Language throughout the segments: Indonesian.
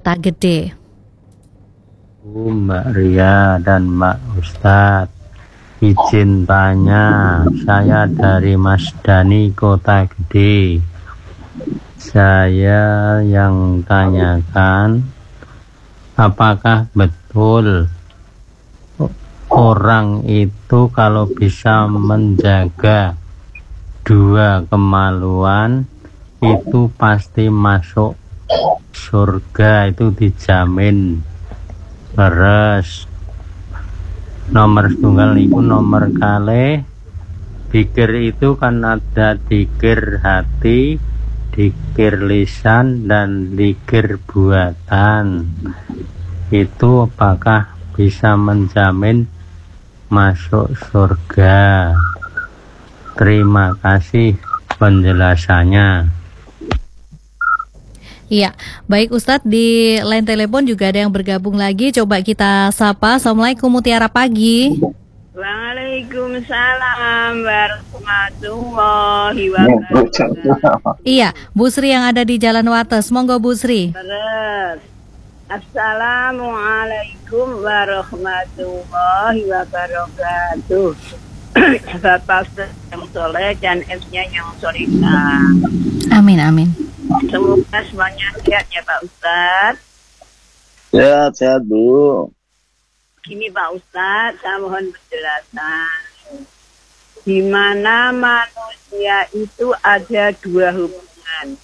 Kota Gede. Mbak Ria dan Mbak Ustadz, izin tanya, saya dari Mas Dani Kota Gede. Saya yang tanyakan, apakah betul orang itu kalau bisa menjaga dua kemaluan itu pasti masuk surga, itu dijamin. Terus nomor tunggal itu nomor kali dikir itu kan ada dikir hati, dikir lisan, dan dikir buatan. Itu apakah bisa menjamin masuk surga? Terima kasih penjelasannya. Iya, baik Ustadz, di line telepon juga ada yang bergabung lagi. Coba kita sapa. Assalamualaikum Mutiara pagi. Waalaikumsalam warahmatullahi wabarakatuh. Iya, Bu Sri yang ada di Jalan Wates. Monggo Bu Sri. Terus, Assalamualaikum warahmatullahi wabarakatuh. Bapak Ustaz yang soleh dan ibunya yang solehah. Amin, amin. Semoga semuanya sehat ya Pak Ustaz. Sehat Bu. Gini Pak Ustaz, saya mohon penjelasan. Di mana manusia itu ada dua hubungan.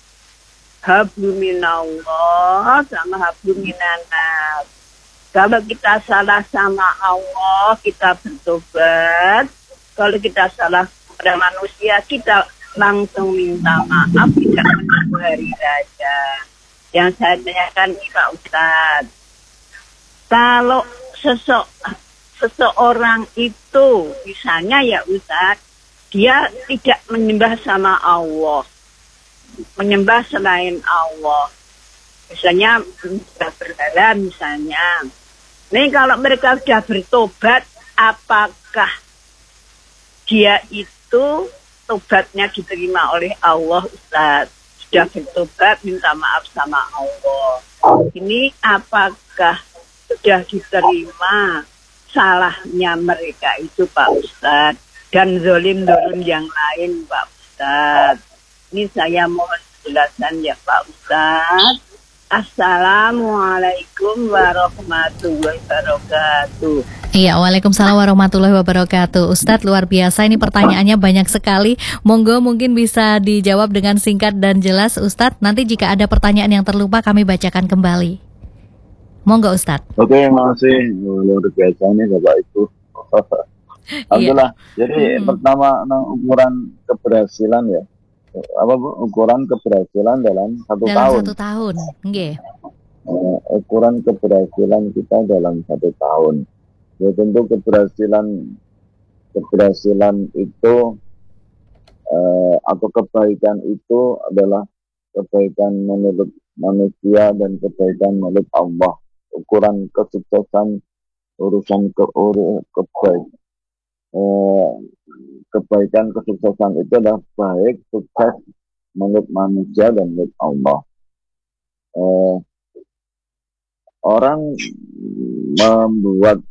Habluminallah sama habluminanas. Kalau kita salah sama Allah, kita bertobat. Kalau kita salah pada manusia, kita langsung minta maaf, tidak menunggu hari raya. Yang saya tanyakan ini Pak Ustadz, kalau seseorang itu, misalnya ya Ustadz, dia tidak menyembah sama Allah, menyembah selain Allah, misalnya berhala misalnya. Nih kalau mereka sudah bertobat, apakah dia itu tobatnya diterima oleh Allah Ustaz? Sudah bertobat minta maaf sama Allah. Ini apakah sudah diterima salahnya mereka itu Pak Ustaz? Dan zolim-zolim yang lain Pak Ustaz. Ini saya mohon penjelasan ya Pak Ustaz. Assalamualaikum warahmatullahi wabarakatuh. Iya, waalaikumsalam warahmatullahi wabarakatuh. Ustadz, luar biasa, ini pertanyaannya banyak sekali. Monggo mungkin bisa dijawab dengan singkat dan jelas Ustadz. Nanti jika ada pertanyaan yang terlupa kami bacakan kembali. Monggo Ustadz. Oke, makasih. Luar biasa ini Bapak Ibu. Alhamdulillah. Jadi pertama ukuran keberhasilan ya. Apa Bu? Ukuran keberhasilan dalam satu tahun. Nggih. Ukuran keberhasilan kita dalam 1 tahun. Ya tentu keberhasilan itu atau kebaikan itu adalah kebaikan menurut manusia dan kebaikan menurut Allah. Ukuran kesuksesan urusan kebaikan kesuksesan itu adalah baik sukses menurut manusia dan menurut Allah. Orang membuat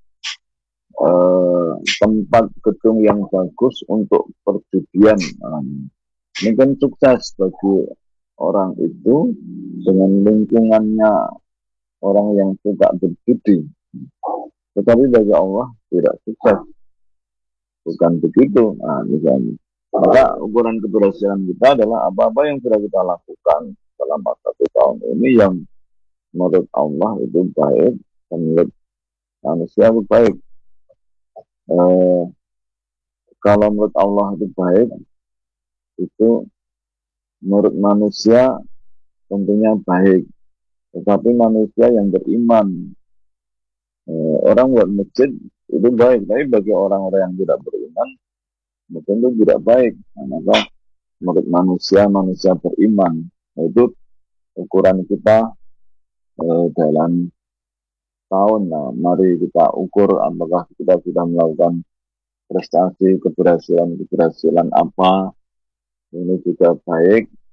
tempat gedung yang bagus untuk perjudian, ini kan sukses bagi orang itu dengan lingkungannya orang yang suka berjudi. Tetapi bagi Allah tidak sukses. Bukan begitu. Misalnya. Maka ukuran keberhasilan kita adalah apa-apa yang sudah kita lakukan dalam 1 tahun ini yang menurut Allah itu baik, dan menurut manusia itu baik. Kalau menurut Allah itu baik, itu menurut manusia tentunya baik. Tetapi manusia yang beriman, orang buat masjid itu baik, tapi bagi orang-orang yang tidak beriman mungkin itu tidak baik. Maka menurut manusia beriman, itu ukuran kita dalam tahun. Mari kita ukur apakah kita sudah melakukan prestasi keberhasilan apa, ini juga baik